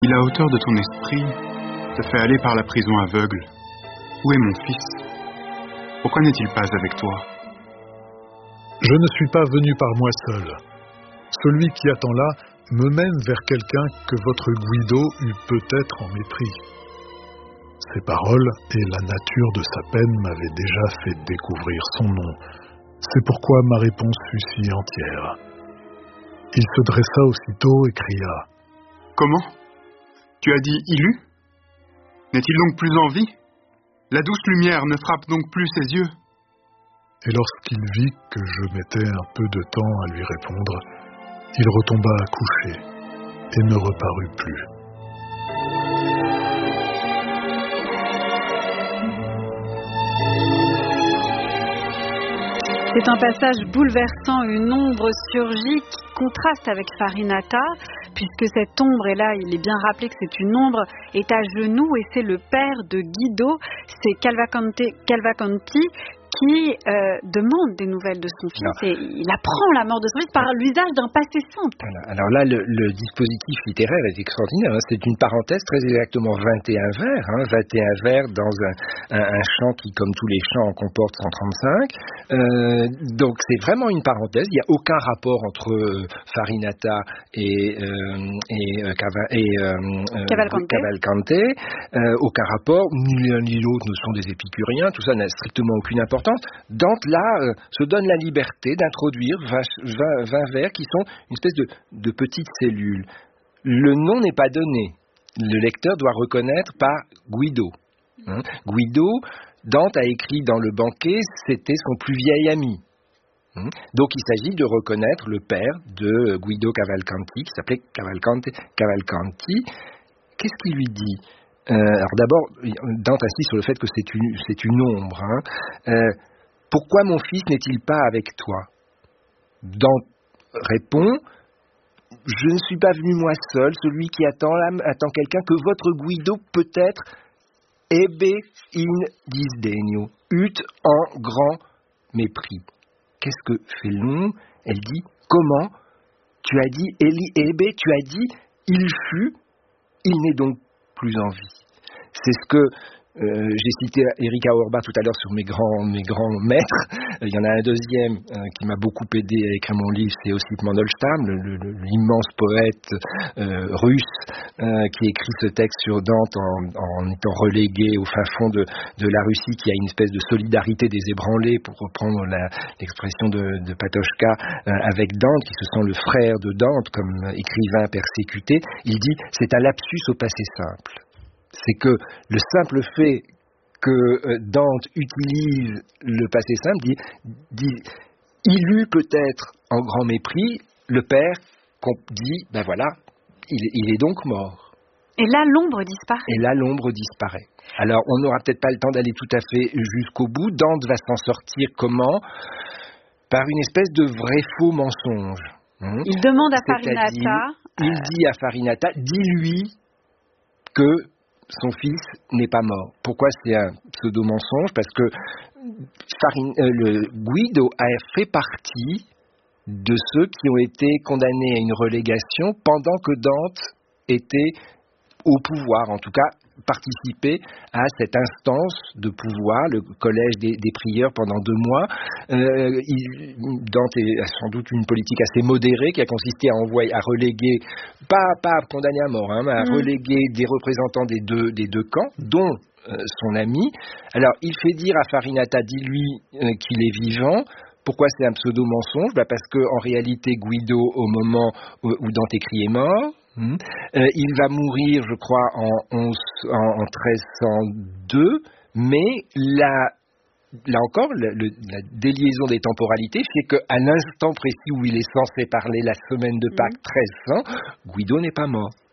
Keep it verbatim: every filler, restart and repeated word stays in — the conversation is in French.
la hauteur de ton esprit te fait aller par la prison aveugle, où est mon fils? Pourquoi n'est-il pas avec toi? Je ne suis pas venu par moi seul. Celui qui attend là me mène vers quelqu'un que votre Guido eut peut-être en mépris. Ses paroles et la nature de sa peine m'avaient déjà fait découvrir son nom. C'est pourquoi ma réponse fut si entière. Il se dressa aussitôt et cria : « Comment? Tu as dit Ilu? N'est-il donc plus en vie? La douce lumière ne frappe donc plus ses yeux. » Et lorsqu'il vit que je mettais un peu de temps à lui répondre, il retomba couché et ne reparut plus. C'est un passage bouleversant, une ombre surgit qui contraste avec Farinata, puisque cette ombre, et là il est bien rappelé que c'est une ombre, est à genoux et c'est le père de Guido, c'est Cavalcanti, Cavalcanti qui euh, demande des nouvelles de son fils. Alors, et il apprend la mort de son fils par l'usage d'un passé simple. Voilà. Alors là, le, le dispositif littéraire est extraordinaire. Hein. C'est une parenthèse, très exactement vingt et un vers. Hein. vingt et un vers dans un, un, un chant qui, comme tous les chants, en comporte cent trente-cinq. Euh, donc c'est vraiment une parenthèse. Il n'y a aucun rapport entre euh, Farinata et, euh, et, euh, Cava, et euh, Cavalcante. Cavalcante. Euh, aucun rapport. Ni l'un ni l'autre ne sont des épicuriens. Tout ça n'a strictement aucune importance. Dante, là, euh, se donne la liberté d'introduire vingt vers qui sont une espèce de, de petites cellules. Le nom n'est pas donné. Le lecteur doit reconnaître par Guido. Hein. Guido, Dante a écrit dans le banquet, c'était son plus vieil ami. Hein. Donc il s'agit de reconnaître le père de Guido Cavalcanti, qui s'appelait Cavalcante, Cavalcanti. Qu'est-ce qu'il lui dit ? Euh, alors d'abord, Dante insiste sur le fait que c'est une, c'est une ombre. Hein. Euh, pourquoi mon fils n'est-il pas avec toi? Dante répond : je ne suis pas venu moi seul, celui qui attend, attend quelqu'un que votre Guido peut-être ebbe in disdegno, eut en grand mépris. Qu'est-ce que fait l'ombre? Elle dit : comment? Tu as dit Eli ebbe, tu as dit il fut, il n'est donc plus en vie. C'est ce que euh, j'ai cité Erika Orba tout à l'heure sur mes grands, mes grands maîtres. Il y en a un deuxième euh, qui m'a beaucoup aidé à écrire mon livre, c'est Ossip Mandelstam, le, le, l'immense poète euh, russe euh, qui écrit ce texte sur Dante en, en étant relégué au fin fond de, de la Russie, qui a une espèce de solidarité des ébranlés, pour reprendre la, l'expression de, de Patochka, euh, avec Dante, qui se sent le frère de Dante comme écrivain persécuté. Il dit : c'est un lapsus au passé simple. C'est que le simple fait que Dante utilise le passé simple dit, dit il eut peut-être en grand mépris le père qu'on dit ben voilà, il, il est donc mort. Et là l'ombre disparaît. Et là l'ombre disparaît. Alors on n'aura peut-être pas le temps d'aller tout à fait jusqu'au bout. Dante va s'en sortir comment? Par une espèce de vrai faux mensonge. Hum. Il demande à Farinata. Il euh... dit à Farinata, dis-lui que son fils n'est pas mort. Pourquoi c'est un pseudo-mensonge? Parce que Farin, euh, le Guido a fait partie de ceux qui ont été condamnés à une relégation pendant que Dante était au pouvoir, en tout cas participer à cette instance de pouvoir, le collège des, des prieurs pendant deux mois. Euh, il, Dante a sans doute une politique assez modérée qui a consisté à envoyer, à reléguer, pas, pas à condamner à mort, hein, mais à mmh. reléguer des représentants des deux, des deux camps, dont euh, son ami. Alors, il fait dire à Farinata, dis-lui euh, qu'il est vivant. Pourquoi c'est un pseudo-mensonge? Bah parce qu'en réalité, Guido, au moment où, où Dante écrit, est mort. Mmh. Euh, il va mourir, je crois, en, onze, en, en treize cent deux, mais la, là encore, le, le, la déliaison des temporalités fait qu'à l'instant précis où il est censé parler, la semaine de Pâques, mmh. treize cents, Guido n'est pas mort.